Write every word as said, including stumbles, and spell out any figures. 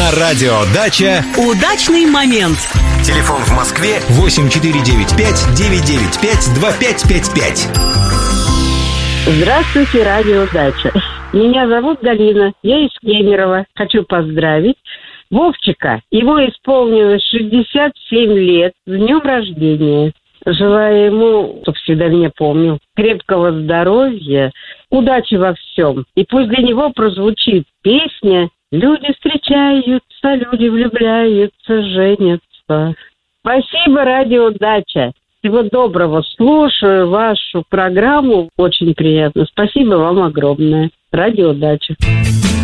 На радио «Дача» удачный момент. Телефон в Москве восемь четыре девять пять девять девять пять два пять пять пять. Здравствуйте, радио «Дача». Меня зовут Галина, я из Кемерово. Хочу поздравить Вовчика. Его исполнилось шестьдесят семь лет. С днем рождения. Желаю ему, чтобы всегда меня помнил, крепкого здоровья, удачи во всем. И пусть для него прозвучит песня «Люди встречаются, люди влюбляются, женятся». Спасибо, радио «Дача». Всего доброго. Слушаю вашу программу. Очень приятно. Спасибо вам огромное. Радио «Дача».